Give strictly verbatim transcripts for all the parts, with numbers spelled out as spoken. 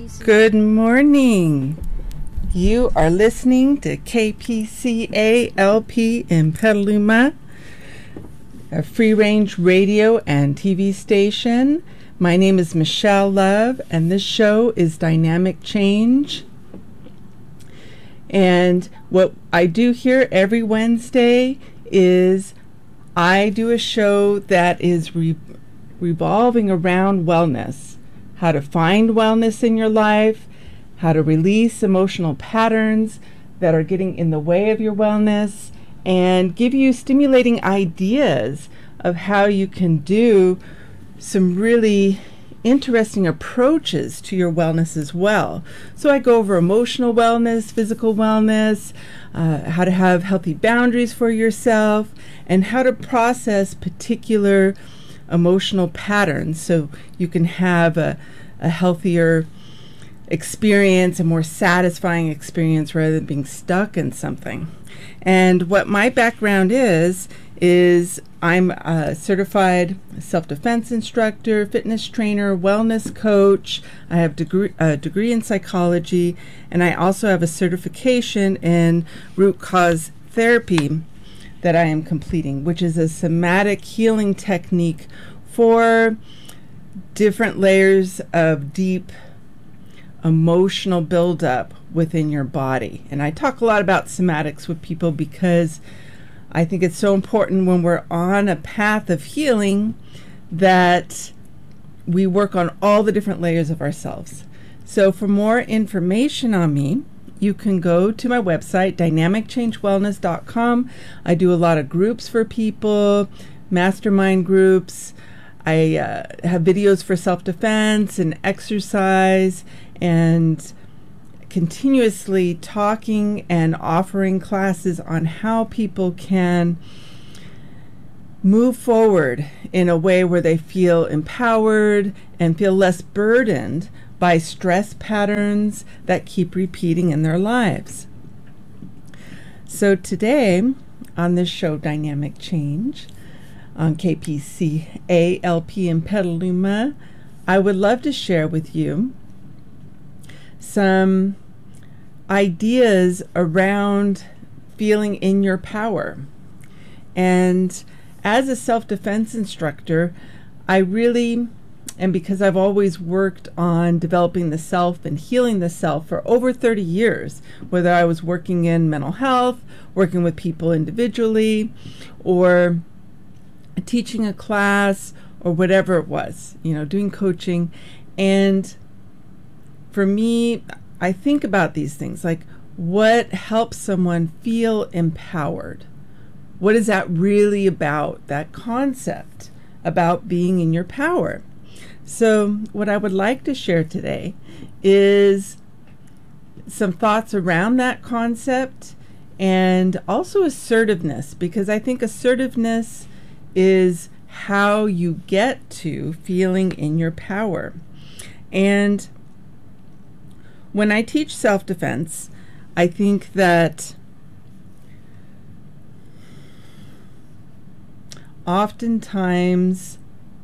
Good morning. You are listening to K P C A L P in Petaluma, a free-range radio and T V station. My name is Michelle Love, and this show is Dynamic Change. And what I do here every Wednesday is I do a show that is re- revolving around wellness. How to find wellness in your life, how to release emotional patterns that are getting in the way of your wellness, and give you stimulating ideas of how you can do some really interesting approaches to your wellness as well. So I go over emotional wellness, physical wellness, uh, how to have healthy boundaries for yourself, and how to process particular emotional patterns so you can have a, a healthier experience, a more satisfying experience rather than being stuck in something. And what my background is, is I'm a certified self-defense instructor, fitness trainer, wellness coach. I have degree, a degree in psychology, and I also have a certification in root cause therapy that I am completing, which is a somatic healing technique for different layers of deep emotional buildup within your body. And I talk a lot about somatics with people because I think it's so important when we're on a path of healing that we work on all the different layers of ourselves. So for more information on me, you can go to my website, dynamic change wellness dot com. I do a lot of groups for people, mastermind groups. I uh, have videos for self-defense and exercise, and continuously talking and offering classes on how people can move forward in a way where they feel empowered and feel less burdened by stress patterns that keep repeating in their lives. So today on this show, Dynamic Change, on K P C A L P in Petaluma, I would love to share with you some ideas around feeling in your power. And as a self-defense instructor, I really And because I've always worked on developing the self and healing the self for over thirty years, whether I was working in mental health, working with people individually, or teaching a class, or whatever it was, you know, doing coaching. And for me, I think about these things like, what helps someone feel empowered? What is that really about, that concept about being in your power? So what I would like to share today is some thoughts around that concept, and also assertiveness, because I think assertiveness is how you get to feeling in your power. And when I teach self-defense, I think that oftentimes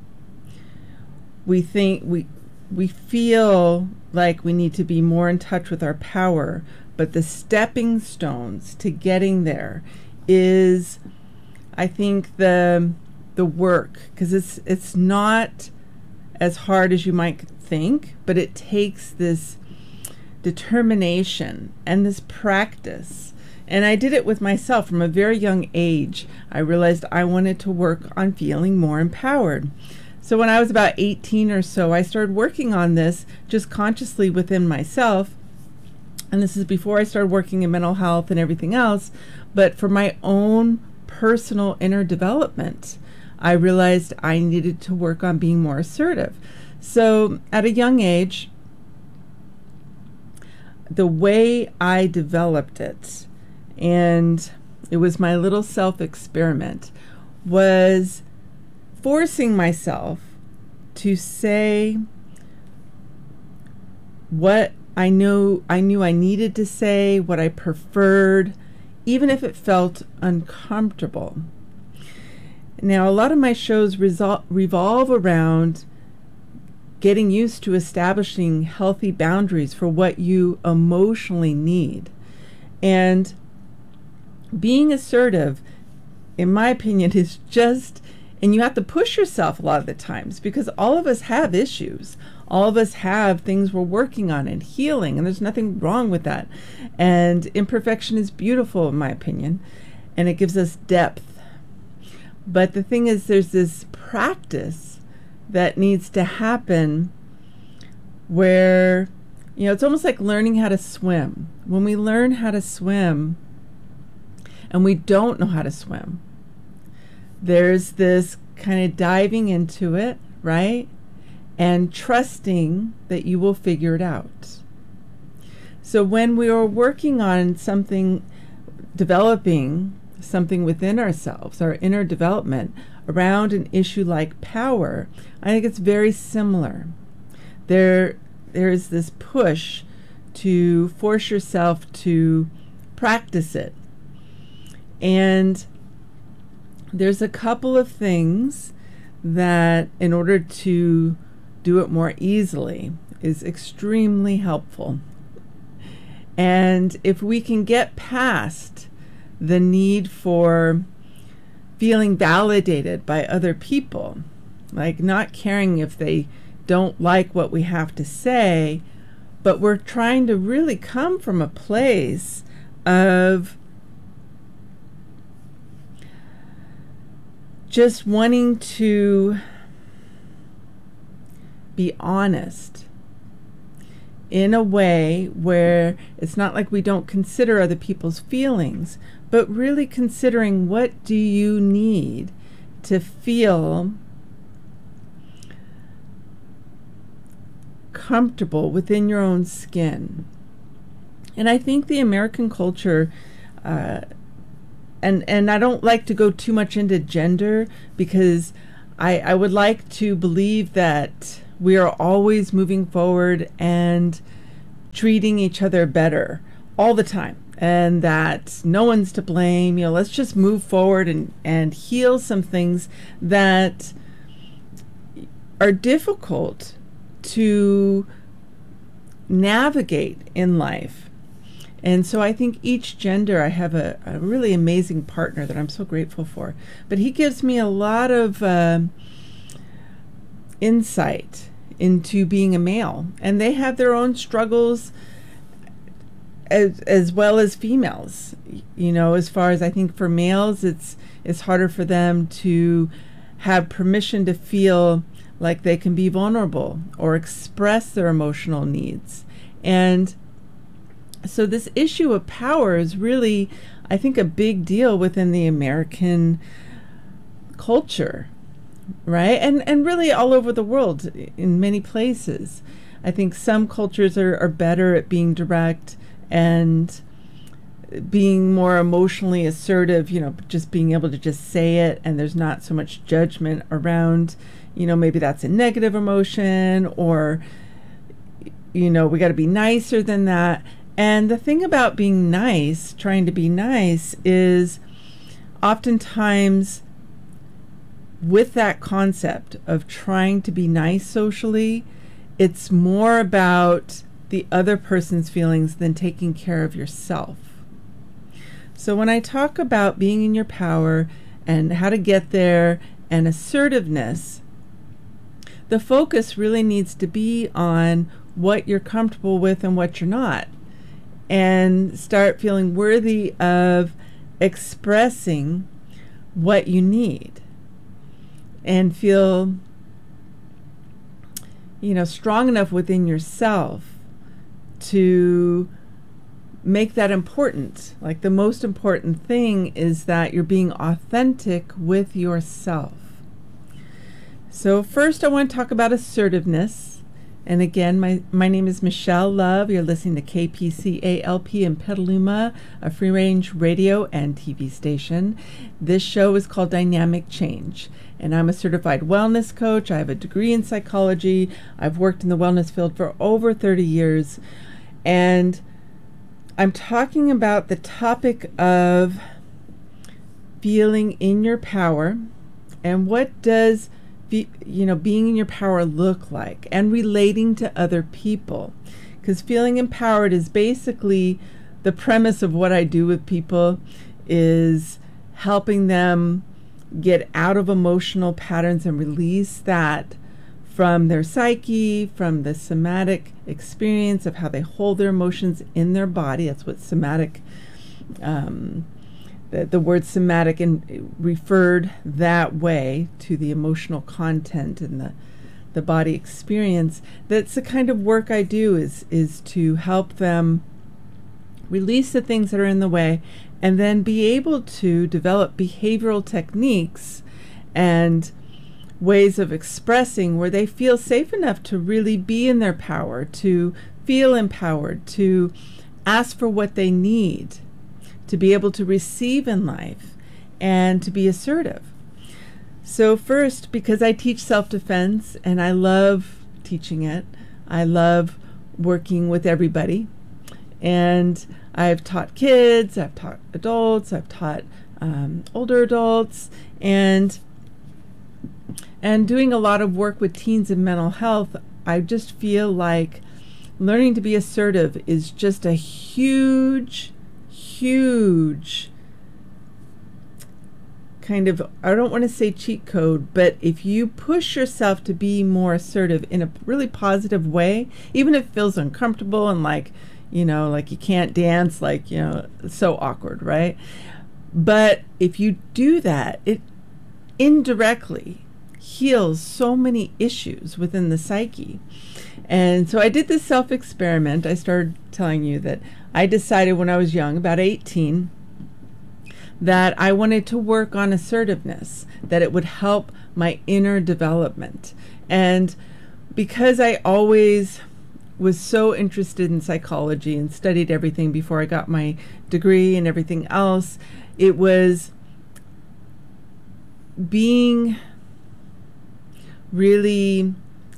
we think we we feel like we need to be more in touch with our power, but the stepping stones to getting there is, I think, the the work, because it's it's not as hard as you might think, but it takes this determination and this practice. And I did it with myself from a very young age. I realized I wanted to work on feeling more empowered. So when I was about eighteen or so, I started working on this just consciously within myself. And this is before I started working in mental health and everything else. But for my own personal inner development, I realized I needed to work on being more assertive. So at a young age, the way I developed it, and it was my little self-experiment, was forcing myself to say what I know I knew I needed to say, what I preferred, even if it felt uncomfortable. Now, a lot of my shows resol- revolve around getting used to establishing healthy boundaries for what you emotionally need. And being assertive, in my opinion, is just, and you have to push yourself a lot of the times, because all of us have issues. All of us have things we're working on and healing, and there's nothing wrong with that. And imperfection is beautiful, in my opinion, and it gives us depth. But the thing is, there's this practice that needs to happen where, you know, it's almost like learning how to swim. When we learn how to swim and we don't know how to swim, there's this kind of diving into it, right? And trusting that you will figure it out. So when we are working on something, developing something within ourselves, our inner development around an issue like power, I think it's very similar. There, there is this push to force yourself to practice it. And there's a couple of things that, in order to do it more easily, is extremely helpful. And if we can get past the need for feeling validated by other people, like not caring if they don't like what we have to say, but we're trying to really come from a place of just wanting to be honest in a way where it's not like we don't consider other people's feelings, but really considering, what do you need to feel comfortable within your own skin. And I think the American culture, uh, and and I don't like to go too much into gender, because I, I would like to believe that we are always moving forward and treating each other better all the time, and that no one's to blame. You know, let's just move forward and, and heal some things that are difficult to navigate in life. And so I think each gender, I have a, a really amazing partner that I'm so grateful for. But he gives me a lot of uh, insight into being a male. And they have their own struggles as, as well as females. You know, as far as I think for males, it's it's harder for them to have permission to feel like they can be vulnerable or express their emotional needs. And so this issue of power is really, I think, a big deal within the American culture, right? And and really all over the world in many places. I think some cultures are, are better at being direct and being more emotionally assertive, you know, just being able to just say it, and there's not so much judgment around, you know, maybe that's a negative emotion, or, you know, we got to be nicer than that. And the thing about being nice, trying to be nice, is oftentimes with that concept of trying to be nice socially, it's more about the other person's feelings than taking care of yourself. So when I talk about being in your power and how to get there and assertiveness, the focus really needs to be on what you're comfortable with and what you're not, and start feeling worthy of expressing what you need, and feel, you know, strong enough within yourself to make that important. Like, the most important thing is that you're being authentic with yourself. So first I want to talk about assertiveness. And again, my, my name is Michelle Love. You're listening to K P C A L P in Petaluma, a free-range radio and T V station. This show is called Dynamic Change, and I'm a certified wellness coach. I have a degree in psychology. I've worked in the wellness field for over thirty years, and I'm talking about the topic of feeling in your power, and what does fe- you know, being in your power look like, and relating to other people. Because feeling empowered is basically the premise of what I do with people, is helping them get out of emotional patterns and release that from their psyche, from the somatic experience of how they hold their emotions in their body. That's what somatic, um, the, the word somatic in, referred that way to the emotional content and the, the body experience. That's the kind of work I do, is, is to help them release the things that are in the way, and then be able to develop behavioral techniques and ways of expressing where they feel safe enough to really be in their power, to feel empowered, to ask for what they need, to be able to receive in life, and to be assertive. So first, because I teach self-defense and I love teaching it, I love working with everybody. And I've taught kids, I've taught adults, I've taught um, older adults, and and doing a lot of work with teens and mental health. I just feel like learning to be assertive is just a huge, huge kind of, I don't want to say cheat code, but if you push yourself to be more assertive in a really positive way, even if it feels uncomfortable and like, you know, like you can't dance, like, you know, it's so awkward, right? But if you do that, it indirectly heals so many issues within the psyche. And so I did this self-experiment. I started telling you that I decided when I was young, about eighteen, that I wanted to work on assertiveness, that it would help my inner development. And because I always was so interested in psychology and studied everything before I got my degree and everything else, it was being really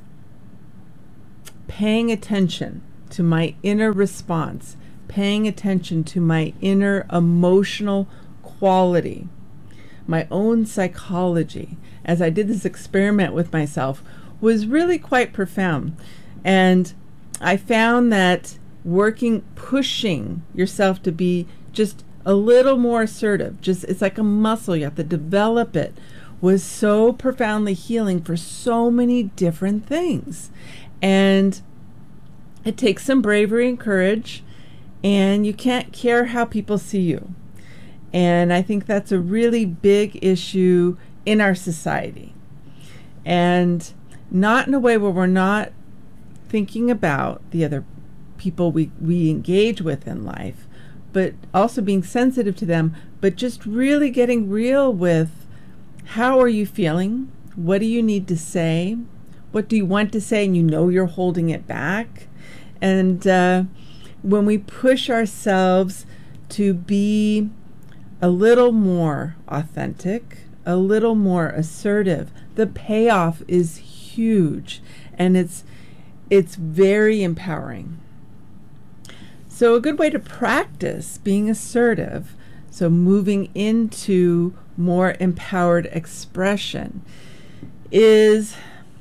paying attention to my inner response, paying attention to my inner emotional quality, my own psychology, as I did this experiment with myself, was really quite profound. And I found that working, pushing yourself to be just a little more assertive, just, it's like a muscle, you have to develop it, was so profoundly healing for so many different things. And it takes some bravery and courage, and you can't care how people see you. And I think that's a really big issue in our society. And not in a way where we're not thinking about the other people we, we engage with in life, but also being sensitive to them, but just really getting real with, how are you feeling? What do you need to say? What do you want to say and you know you're holding it back? And uh, when we push ourselves to be a little more authentic, a little more assertive, the payoff is huge, and it's it's very empowering. So a good way to practice being assertive, so moving into more empowered expression, is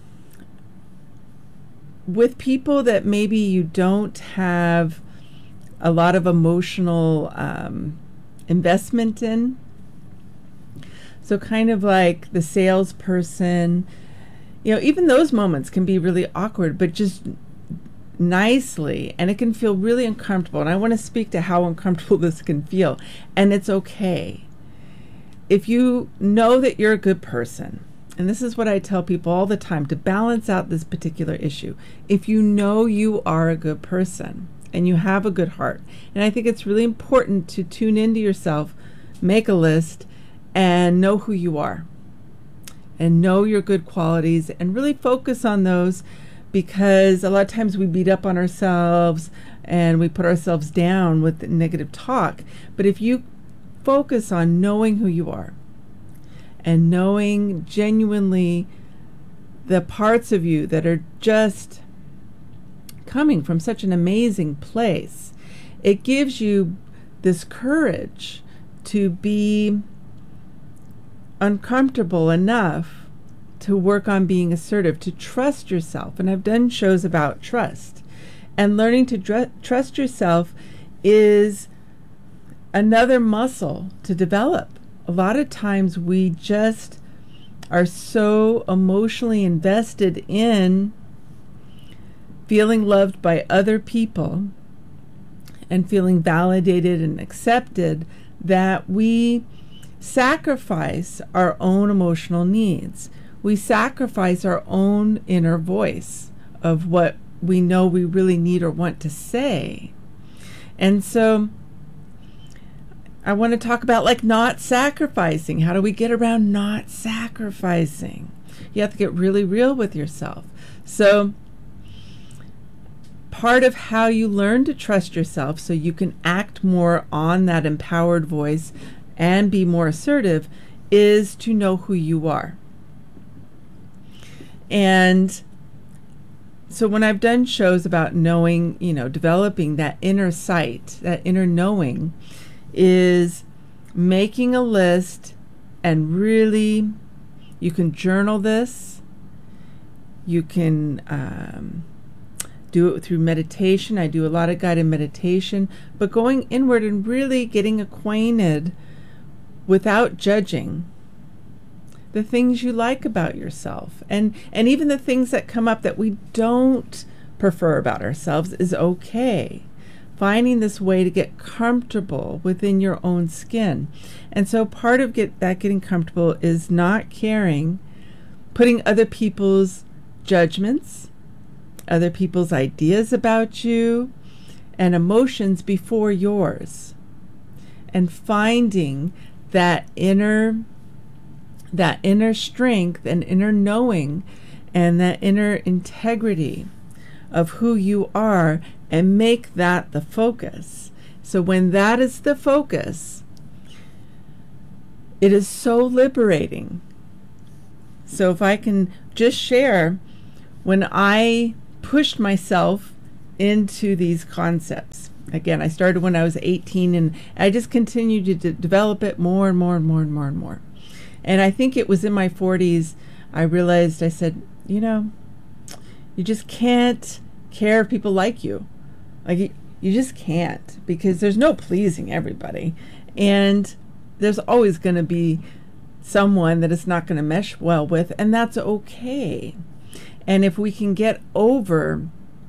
with people that maybe you don't have a lot of emotional um, investment in. So kind of like the salesperson, you know, even those moments can be really awkward, but just nicely, and it can feel really uncomfortable. And I want to speak to how uncomfortable this can feel, and it's okay. If you know that you're a good person, and this is what I tell people all the time to balance out this particular issue, if you know you are a good person and you have a good heart, and I think it's really important to tune into yourself, make a list, and know who you are, and know your good qualities, and really focus on those, because a lot of times we beat up on ourselves and we put ourselves down with negative talk. But if you focus on knowing who you are and knowing genuinely the parts of you that are just coming from such an amazing place, it gives you this courage to be uncomfortable enough to work on being assertive, to trust yourself. And I've done shows about trust. And learning to dr- trust yourself is another muscle to develop. A lot of times we just are so emotionally invested in feeling loved by other people and feeling validated and accepted that we sacrifice our own emotional needs. We sacrifice our own inner voice of what we know we really need or want to say. And so I want to talk about like not sacrificing. How do we get around not sacrificing? You have to get really real with yourself. So part of how you learn to trust yourself so you can act more on that empowered voice and be more assertive is to know who you are. And so when I've done shows about knowing, you know, developing that inner sight, that inner knowing, is making a list and really, you can journal this. You can um, do it through meditation. I do a lot of guided meditation, but going inward and really getting acquainted without judging the things you like about yourself, and and even the things that come up that we don't prefer about ourselves is okay. Finding this way to get comfortable within your own skin. And so part of get that getting comfortable is not caring, putting other people's judgments, other people's ideas about you, and emotions before yours, and finding that inner that inner strength and inner knowing and that inner integrity of who you are, and make that the focus. So when that is the focus, it is so liberating. So if I can just share, when I pushed myself into these concepts, again, I started when I was eighteen, and I just continued to d- develop it more and more and more and more and more. And I think it was in my forties, I realized, I said, you know, you just can't care if people like you. Like, you, you just can't, because there's no pleasing everybody. And there's always going to be someone that it's not going to mesh well with, and that's okay. And if we can get over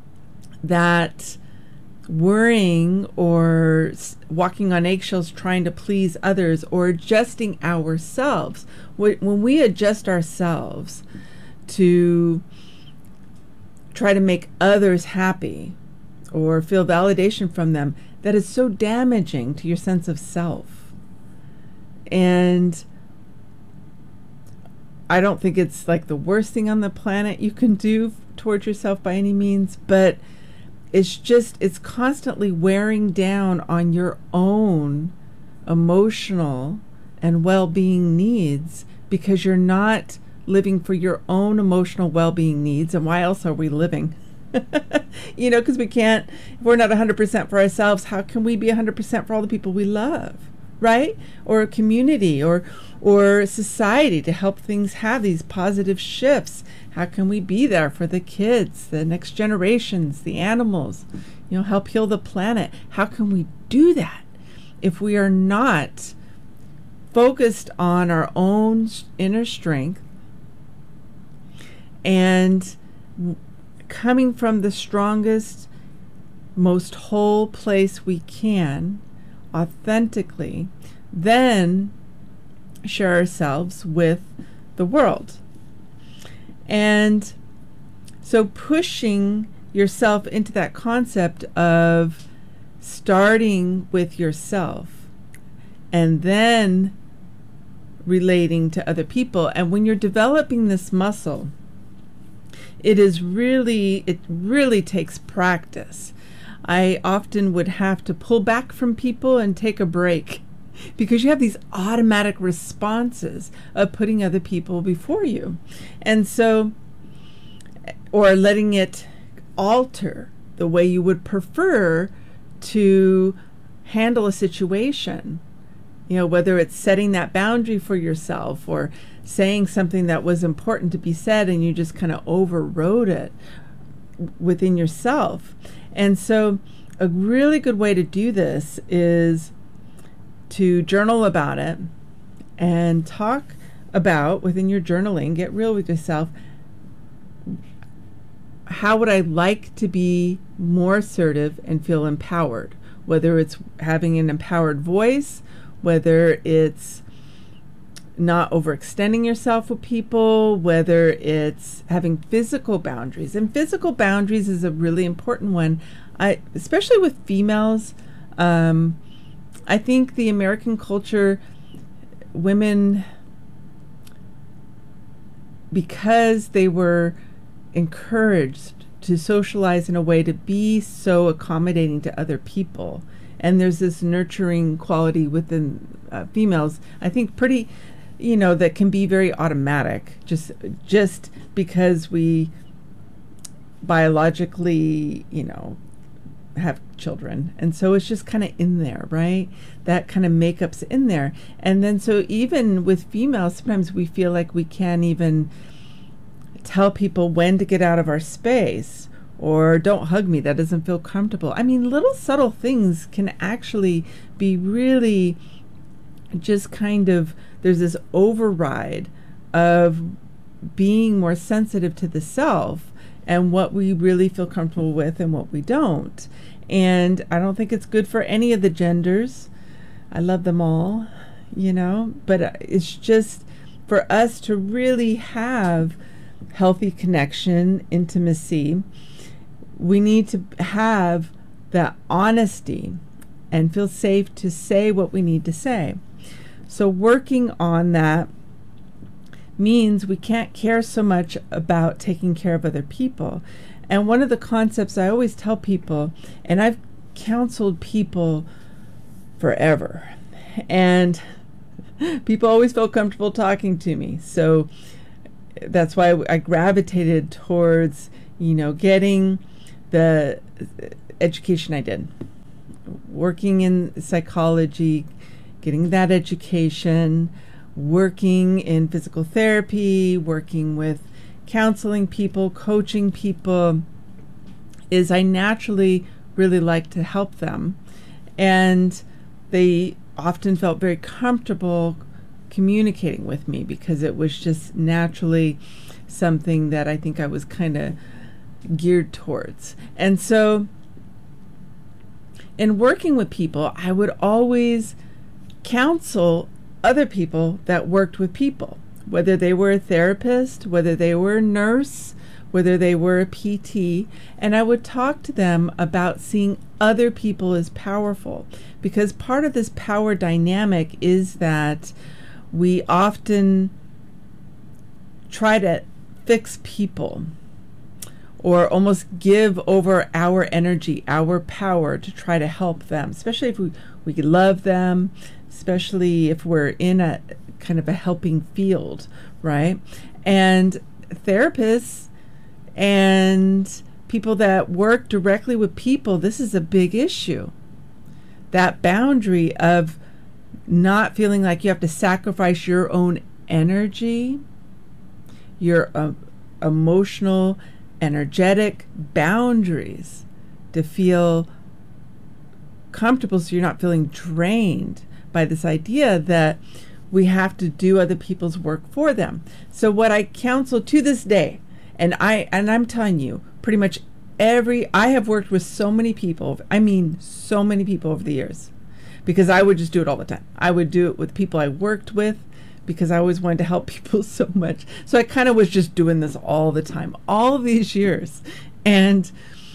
that worrying or walking on eggshells trying to please others, or adjusting ourselves, when we adjust ourselves to try to make others happy or feel validation from them, that is so damaging to your sense of self. And I don't think it's like the worst thing on the planet you can do towards yourself by any means, but it's just, it's constantly wearing down on your own emotional and well-being needs, because you're not living for your own emotional well-being needs. And why else are we living? You know, because we can't, if we're not one hundred percent for ourselves, how can we be one hundred percent for all the people we love, right? Or a community, or or society, to help things have these positive shifts. How can we be there for the kids, the next generations, the animals, you know, help heal the planet? How can we do that if we are not focused on our own inner strength and coming from the strongest, most whole place we can, authentically, then share ourselves with the world? And so pushing yourself into that concept of starting with yourself and then relating to other people. And when you're developing this muscle, it is really, it really takes practice. I often would have to pull back from people and take a break, because you have these automatic responses of putting other people before you. And so, or letting it alter the way you would prefer to handle a situation You know, whether it's setting that boundary for yourself or saying something that was important to be said and you just kind of overrode it within yourself. And so a really good way to do this is to journal about it and talk about within your journaling, get real with yourself. How would I like to be more assertive and feel empowered? Whether it's having an empowered voice, whether it's not overextending yourself with people, whether it's having physical boundaries. And physical boundaries is a really important one, I, especially with females. Um, I think the American culture, women, because they were encouraged to socialize in a way to be so accommodating to other people, and there's this nurturing quality within uh, females, I think pretty, you know, that can be very automatic, just just because we biologically, you know, have children. And so it's just kind of in there, right? That kind of makeup's in there. And then so even with females, sometimes we feel like we can't even tell people when to get out of our space, or don't hug me, that doesn't feel comfortable. I mean, little subtle things can actually be really just kind of, there's this override of being more sensitive to the self and what we really feel comfortable with and what we don't. And I don't think it's good for any of the genders. I love them all, you know, but it's just for us to really have healthy connection, intimacy, we need to have that honesty and feel safe to say what we need to say. So working on that means we can't care so much about taking care of other people. And one of the concepts I always tell people, and I've counseled people forever, and people always felt comfortable talking to me. So that's why I gravitated towards, you know, getting the education I did, working in psychology, getting that education, working in physical therapy, working with counseling people, coaching people, is I naturally really like to help them. And they often felt very comfortable communicating with me because it was just naturally something that I think I was kind of geared towards. And so in working with people, I would always counsel other people that worked with people, whether they were a therapist, whether they were a nurse, whether they were a P T, and I would talk to them about seeing other people as powerful, because part of this power dynamic is that we often try to fix people or almost give over our energy, our power to try to help them, especially if we, we love them, especially if we're in a kind of a helping field, right? And therapists and people that work directly with people, this is a big issue. That boundary of not feeling like you have to sacrifice your own energy, your uh, emotional, energetic boundaries to feel comfortable so you're not feeling drained by this idea that we have to do other people's work for them. So what I counsel to this day, and I and I'm telling you, pretty much every I have worked with so many people, I mean so many people over the years, because I would just do it all the time. I would do it with people I worked with because I always wanted to help people so much. So I kind of was just doing this all the time, all of these years. And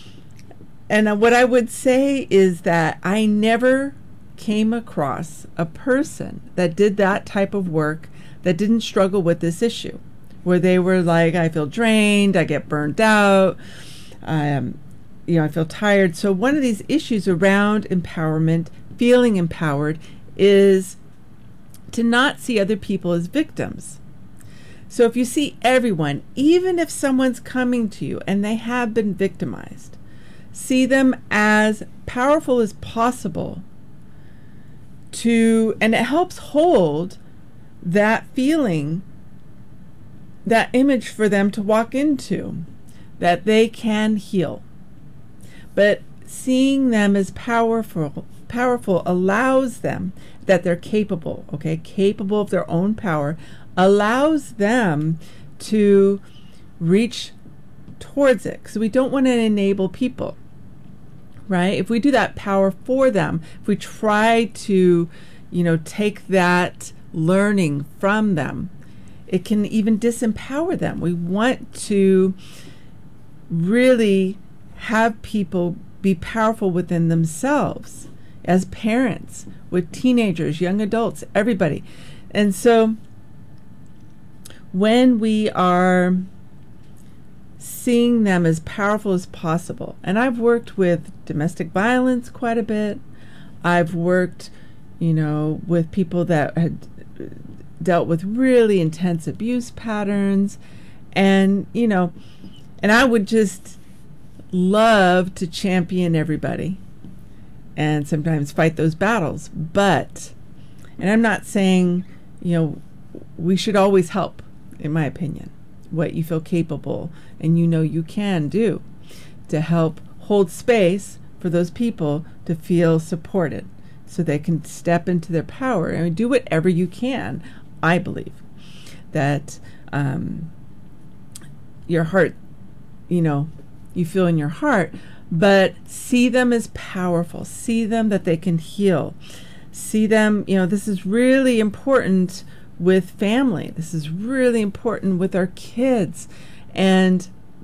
and what I would say is that I never came across a person that did that type of work that didn't struggle with this issue, where they were like, I feel drained, I get burned out, um, you know, I feel tired. So one of these issues around empowerment, feeling empowered, is to not see other people as victims. So if you see everyone, even if someone's coming to you and they have been victimized, see them as powerful as possible to, and it helps hold that feeling, that image for them to walk into, that they can heal. But seeing them as powerful, powerful allows them, that they're capable, okay, capable of their own power, allows them to reach towards it. Because we don't want to enable people, right? If we do that power for them, if we try to, you know, take that learning from them, it can even disempower them. We want to really have people be powerful within themselves, as parents, with teenagers, young adults, everybody. And so when we are seeing them as powerful as possible, and I've worked with domestic violence quite a bit, I've worked, you know, with people that had dealt with really intense abuse patterns, and, you know, and I would just love to champion everybody and sometimes fight those battles. But, and I'm not saying, you know, we should always help, in my opinion, what you feel capable and you know you can do to help hold space for those people to feel supported so they can step into their power and do whatever you can. I believe that um, your heart, you know, you feel in your heart, but see them as powerful, see them that they can heal, see them, you know, this is really important with family, this is really important with our kids. And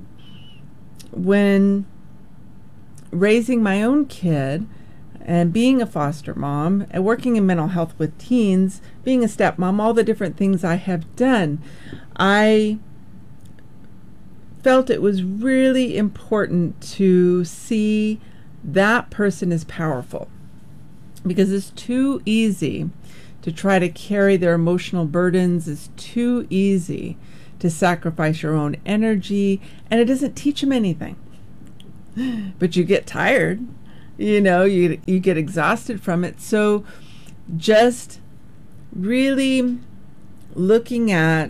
when raising my own kid and being a foster mom and working in mental health with teens, being a stepmom, all the different things I have done, I felt it was really important to see that person as powerful, because it's too easy to try to carry their emotional burdens. It's too easy to sacrifice your own energy, and it doesn't teach them anything. But you get tired, you know, you you get exhausted from it. So just really looking at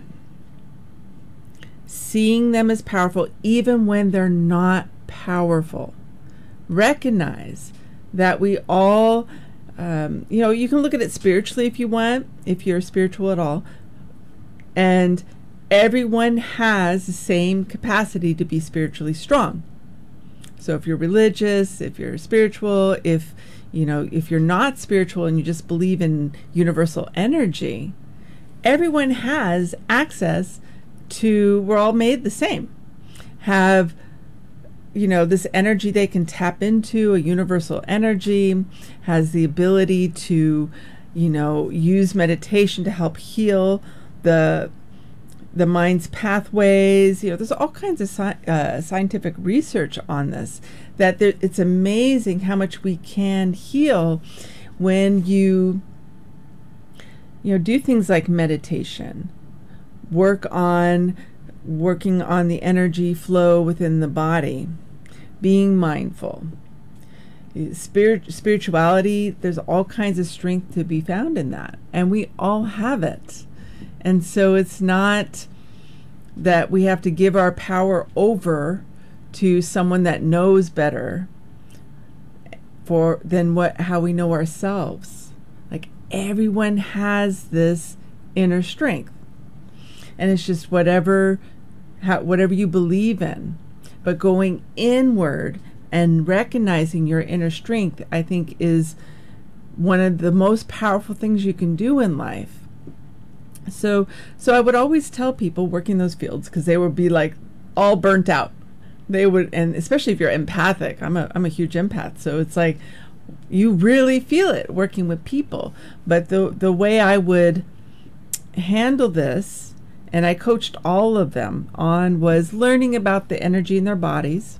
seeing them as powerful even when they're not powerful. Recognize that we all, um, you know, you can look at it spiritually if you want, if you're spiritual at all, and everyone has the same capacity to be spiritually strong. So if you're religious, if you're spiritual, if, you know, if you're not spiritual and you just believe in universal energy, everyone has access to, we're all made the same, have, you know, this energy they can tap into, a universal energy, has the ability to, you know, use meditation to help heal the the mind's pathways. You know, there's all kinds of sci- uh, scientific research on this, that there, it's amazing how much we can heal when you, you know, do things like meditation, work on working on the energy flow within the body, being mindful. Spirit, spirituality, there's all kinds of strength to be found in that, and we all have it. And so it's not that we have to give our power over to someone that knows better for than what how we know ourselves. Like, everyone has this inner strength, and it's just whatever how, whatever you believe in. But going inward and recognizing your inner strength, I think, is one of the most powerful things you can do in life. So, so I would always tell people working those fields, because they would be like all burnt out. They would, and especially if you're empathic. I'm a I'm a huge empath, so it's like you really feel it working with people. But the the way I would handle this, and I coached all of them on, was learning about the energy in their bodies.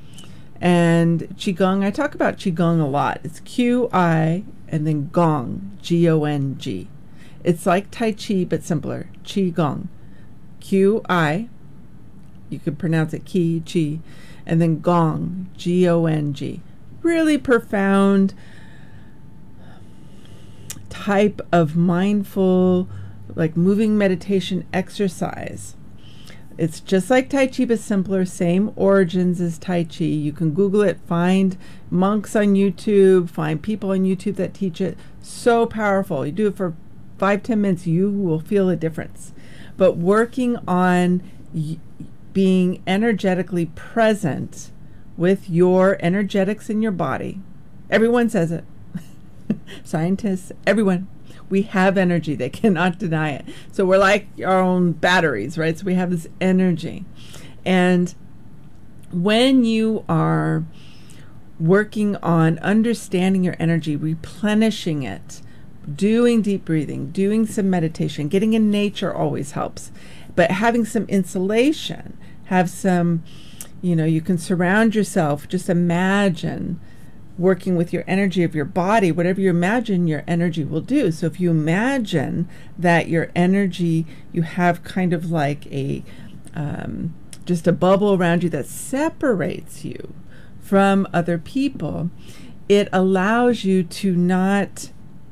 And Qigong, I talk about Qigong a lot. It's Q I and then Gong, G O N G. It's like Tai Chi, but simpler. Qigong. Q I, you could pronounce it Qi, Chi, and then Gong, G O N G. Really profound type of mindful, like moving meditation exercise. It's just like Tai Chi, but simpler, same origins as Tai Chi. You can Google it, find monks on YouTube, find people on YouTube that teach it. So powerful. You do it for five, ten minutes, you will feel a difference. But working on y- being energetically present with your energetics in your body. Everyone says it. Scientists, everyone. We have energy. They cannot deny it. So we're like our own batteries, right? So we have this energy. And when you are working on understanding your energy, replenishing it, doing deep breathing, doing some meditation, getting in nature always helps. But having some insulation, have some, you know, you can surround yourself. Just imagine working with your energy of your body. Whatever you imagine, your energy will do. So if you imagine that your energy, you have kind of like a um, just a bubble around you that separates you from other people, it allows you to not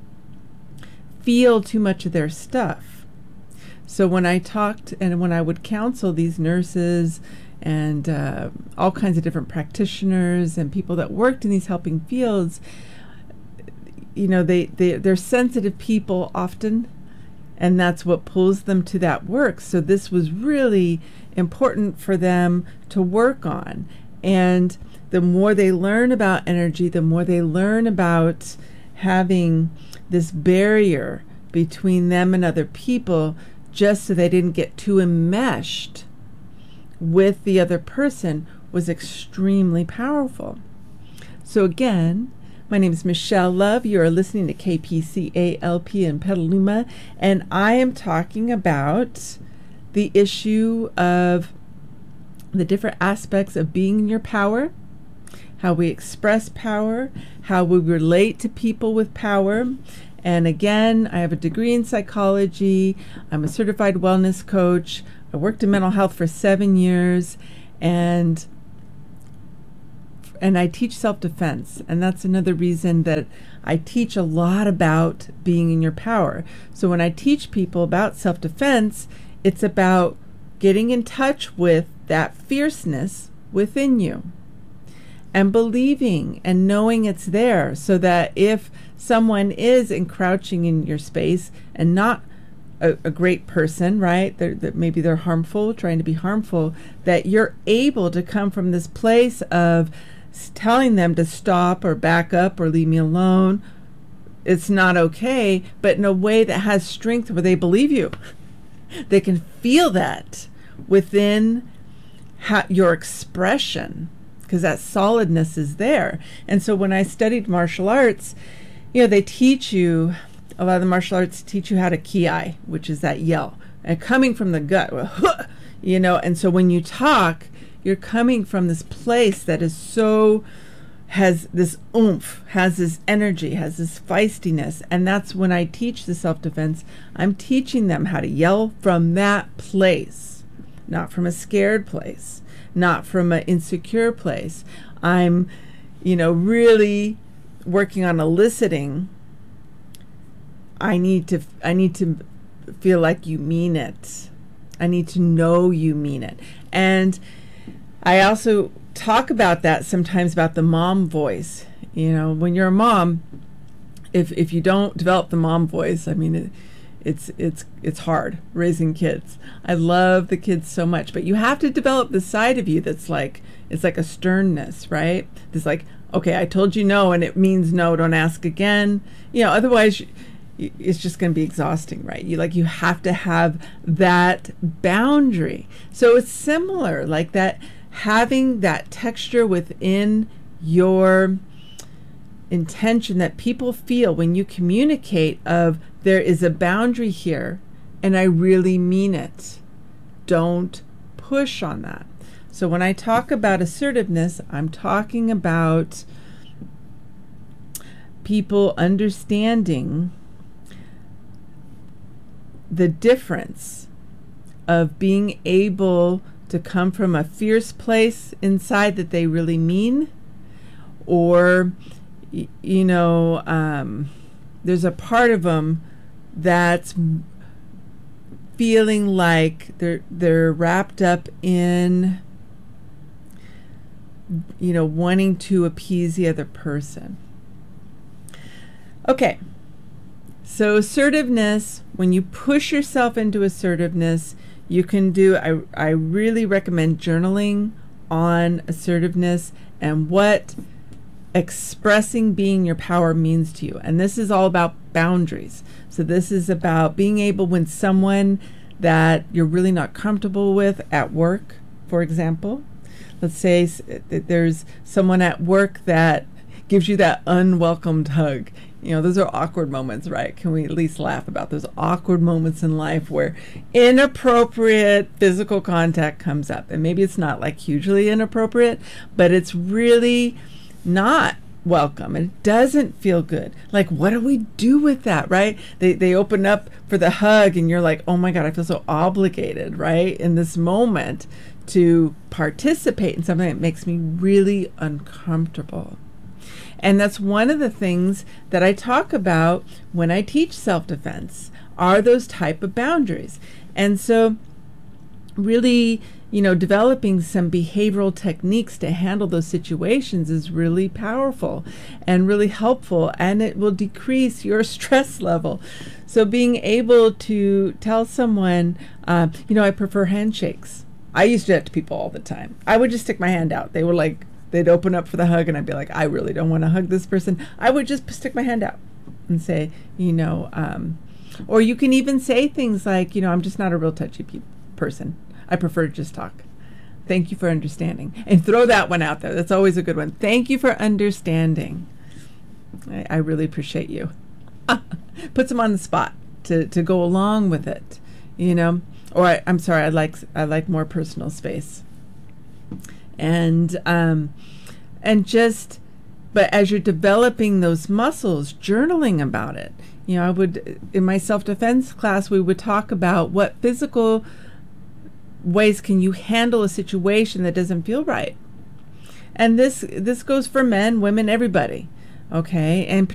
feel too much of their stuff. So when I talked and when I would counsel these nurses and uh, all kinds of different practitioners and people that worked in these helping fields, you know, they, they, they're sensitive people often, and that's what pulls them to that work. So this was really important for them to work on. And the more they learn about energy, the more they learn about having this barrier between them and other people, just so they didn't get too enmeshed with the other person, was extremely powerful. So again, my name is Michelle Love. You are listening to K P C A L P in Petaluma, and I am talking about the issue of the different aspects of being in your power, how we express power, how we relate to people with power. And again, I have a degree in psychology. I'm a certified wellness coach. I worked in mental health for seven years, and and I teach self-defense. And that's another reason that I teach a lot about being in your power. So when I teach people about self-defense, it's about getting in touch with that fierceness within you and believing and knowing it's there, so that if someone is encroaching in your space and not a, a great person, right, they're, that maybe they're harmful, trying to be harmful, that you're able to come from this place of telling them to stop or back up or leave me alone. It's not okay, but in a way that has strength where they believe you. They can feel that within ha- your expression, because that solidness is there. And so when I studied martial arts, you know, they teach you, a lot of the martial arts teach you how to ki, which is that yell, and coming from the gut, you know. And so when you talk, you're coming from this place that is so, has this oomph, has this energy, has this feistiness. And that's when I teach the self-defense, I'm teaching them how to yell from that place, not from a scared place, not from an insecure place. I'm, you know, really working on eliciting. I need to, I need to feel like you mean it. I need to know you mean it. And I also talk about that sometimes, about the mom voice. You know, when you're a mom, if if you don't develop the mom voice, I mean, it, it's it's it's hard raising kids. I love the kids so much, but you have to develop the side of you that's like, it's like a sternness, right? It's like, okay, I told you no, and it means no. Don't ask again. You know, otherwise, you, it's just going to be exhausting, right? You like you have to have that boundary. So it's similar, like that. Having that texture within your intention that people feel when you communicate of, there is a boundary here and I really mean it. Don't push on that. So when I talk about assertiveness, I'm talking about people understanding the difference of being able to come from a fierce place inside that they really mean, or, y- you know, um, there's a part of them that's feeling like they're they're wrapped up in, you know, wanting to appease the other person. Okay. So assertiveness, when you push yourself into assertiveness, you can do, I, I really recommend journaling on assertiveness and what expressing being your power means to you. And this is all about boundaries. So this is about being able, when someone that you're really not comfortable with at work, for example, let's say that there's someone at work that gives you that unwelcomed hug. You know, those are awkward moments, right? Can we at least laugh about those awkward moments in life where inappropriate physical contact comes up? And maybe it's not like hugely inappropriate, but it's really not welcome. It doesn't feel good. Like, what do we do with that, right? They they open up for the hug and you're like, oh my God, I feel so obligated, right? In this moment to participate in something that makes me really uncomfortable. And that's one of the things that I talk about when I teach self-defense, are those type of boundaries. And so really, you know, developing some behavioral techniques to handle those situations is really powerful and really helpful, and it will decrease your stress level. So being able to tell someone, uh, you know, I prefer handshakes. I used to do that to people all the time. I would just stick my hand out. They were like, they'd open up for the hug and I'd be like, I really don't want to hug this person. I would just stick my hand out and say, you know, um, or you can even say things like, you know, I'm just not a real touchy pe- person. I prefer to just talk. Thank you for understanding. And throw that one out there. That's always a good one. Thank you for understanding. I, I really appreciate you. Puts them on the spot to, to go along with it, you know. Or I, I'm sorry, I like I like more personal space. And um, and just, but as you're developing those muscles, journaling about it. You know, I would, in my self-defense class, we would talk about what physical ways can you handle a situation that doesn't feel right. And this this goes for men, women, everybody. Okay, and